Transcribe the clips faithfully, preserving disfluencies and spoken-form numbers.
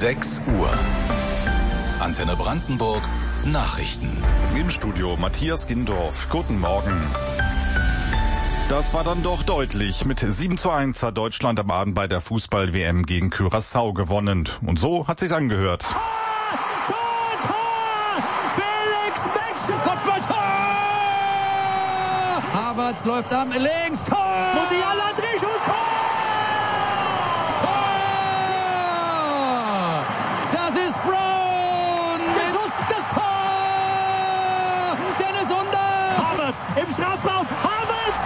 sechs Uhr. Antenne Brandenburg Nachrichten. Im Studio Matthias Gindorf. Guten Morgen. Das war dann doch deutlich. Mit sieben zu eins hat Deutschland am Abend bei der Fußball-W M gegen Curaçao gewonnen. Und so hat sich's angehört. Tor, Tor, Tor! Felix Metscher! Kopfballtor! Havertz läuft am links. Tor! Musiala, Drehschuss, Tor! Tor! Das ist Brown! Der Schuss, das Tor! Dennis Under! Havertz im Strafraum! Havertz!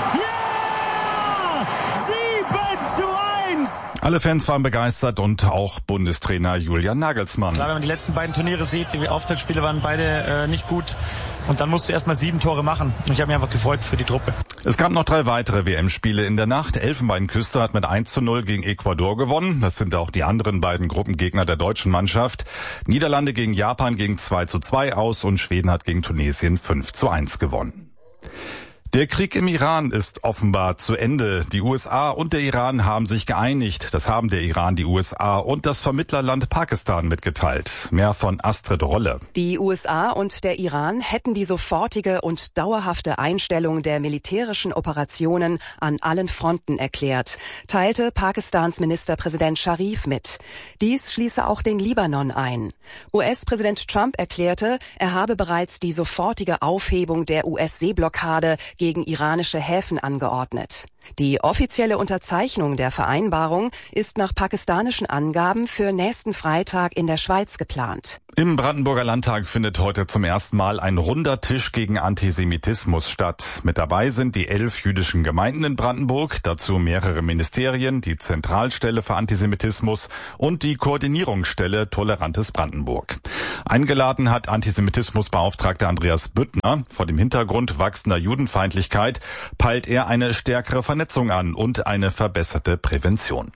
Ja! sieben zu eins! Alle Fans waren begeistert und auch Bundestrainer Julian Nagelsmann. Klar, wenn man die letzten beiden Turniere sieht, die Auftaktspiele waren beide äh, nicht gut. Und dann musst du erst mal sieben Tore machen. Und ich habe mich einfach gefreut für die Truppe. Es gab noch drei weitere W M-Spiele in der Nacht. Elfenbeinküste hat mit eins zu null gegen Ecuador gewonnen. Das sind auch die anderen beiden Gruppengegner der deutschen Mannschaft. Niederlande gegen Japan ging zwei zu zwei aus und Schweden hat gegen Tunesien fünf zu eins gewonnen. Der Krieg im Iran ist offenbar zu Ende. Die U S A und der Iran haben sich geeinigt. Das haben der Iran, die U S A und das Vermittlerland Pakistan mitgeteilt. Mehr von Astrid Rolle. Die U S A und der Iran hätten die sofortige und dauerhafte Einstellung der militärischen Operationen an allen Fronten erklärt, teilte Pakistans Ministerpräsident Sharif mit. Dies schließe auch den Libanon ein. U S-Präsident Trump erklärte, er habe bereits die sofortige Aufhebung der U S-Seeblockade gegen iranische Häfen angeordnet. Die offizielle Unterzeichnung der Vereinbarung ist nach pakistanischen Angaben für nächsten Freitag in der Schweiz geplant. Im Brandenburger Landtag findet heute zum ersten Mal ein runder Tisch gegen Antisemitismus statt. Mit dabei sind die elf jüdischen Gemeinden in Brandenburg, dazu mehrere Ministerien, die Zentralstelle für Antisemitismus und die Koordinierungsstelle Tolerantes Brandenburg. Eingeladen hat Antisemitismusbeauftragter Andreas Büttner. Vor dem Hintergrund wachsender Judenfeindlichkeit peilt er eine stärkere Vernetzung an und eine verbesserte Prävention.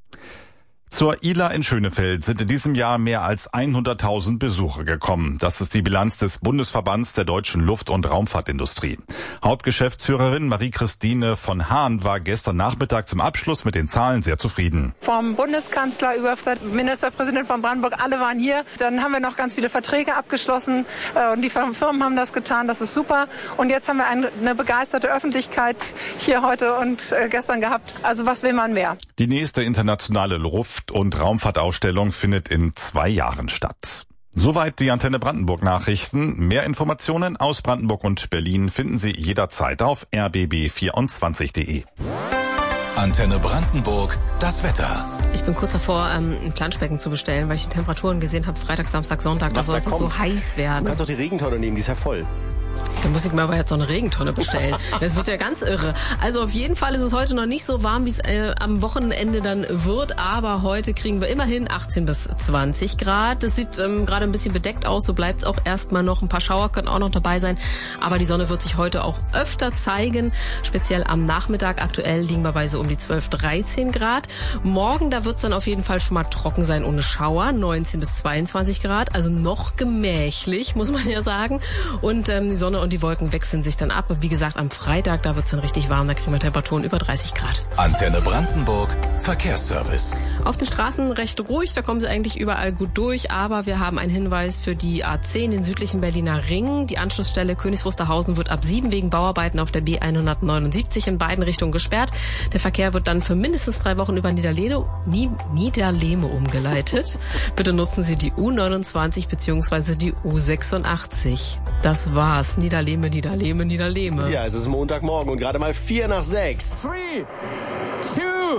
Zur I L A in Schönefeld sind in diesem Jahr mehr als hunderttausend Besucher gekommen. Das ist die Bilanz des Bundesverbands der deutschen Luft- und Raumfahrtindustrie. Hauptgeschäftsführerin Marie-Christine von Hahn war gestern Nachmittag zum Abschluss mit den Zahlen sehr zufrieden. Vom Bundeskanzler über Ministerpräsident von Brandenburg, alle waren hier. Dann haben wir noch ganz viele Verträge abgeschlossen und die Firmen haben das getan. Das ist super. Und jetzt haben wir eine begeisterte Öffentlichkeit hier heute und gestern gehabt. Also was will man mehr? Die nächste internationale Luft- und Raumfahrtausstellung findet in zwei Jahren statt. Soweit die Antenne Brandenburg Nachrichten. Mehr Informationen aus Brandenburg und Berlin finden Sie jederzeit auf r b b vierundzwanzig punkt de. Antenne Brandenburg, das Wetter. Ich bin kurz davor, ähm, ein Planschbecken zu bestellen, weil ich die Temperaturen gesehen habe, Freitag, Samstag, Sonntag, da soll es so heiß werden. Du kannst doch die Regentonne nehmen, die ist ja voll. Da muss ich mir aber jetzt so eine Regentonne bestellen. Das wird ja ganz irre. Also auf jeden Fall ist es heute noch nicht so warm, wie es äh, am Wochenende dann wird. Aber heute kriegen wir immerhin achtzehn bis zwanzig Grad. Es sieht ähm, gerade ein bisschen bedeckt aus. So bleibt es auch erstmal noch. Ein paar Schauer können auch noch dabei sein. Aber die Sonne wird sich heute auch öfter zeigen. Speziell am Nachmittag. Aktuell liegen wir bei so um die zwölf, dreizehn Grad. Morgen, da wird es dann auf jeden Fall schon mal trocken sein ohne Schauer. neunzehn bis zweiundzwanzig Grad. Also noch gemächlich, muss man ja sagen. Und ähm, die Sonne und die Wolken wechseln sich dann ab. Wie gesagt, am Freitag, da wird es dann richtig warm. Da kriegen wir Temperaturen über dreißig Grad. Antenne Brandenburg, Verkehrsservice. Auf den Straßen recht ruhig, da kommen sie eigentlich überall gut durch. Aber wir haben einen Hinweis für die A zehn, den südlichen Berliner Ring. Die Anschlussstelle Königs Wusterhausen wird ab sieben wegen Bauarbeiten auf der B hundertneunundsiebzig in beiden Richtungen gesperrt. Der Verkehr wird dann für mindestens drei Wochen über Niederlehme, Niederlehme umgeleitet. Bitte nutzen Sie die U neunundzwanzig bzw. die U sechsundachtzig. Das war's. Niederlehme, Niederlehme, Niederlehme. Ja, es ist Montagmorgen und gerade mal vier nach sechs. Three, two,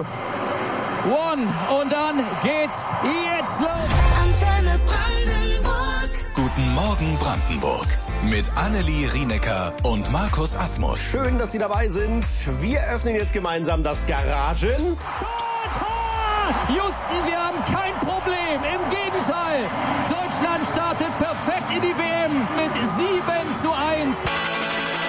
one und dann geht's jetzt los. Antenne Brandenburg. Guten Morgen Brandenburg. Mit Annelie Rienecker und Markus Asmus. Schön, dass Sie dabei sind. Wir öffnen jetzt gemeinsam das Garagen. Tor, Tor! Houston, wir haben kein Problem. Im Gegenteil. Deutschland startet perfekt in die W M mit sieben zu eins.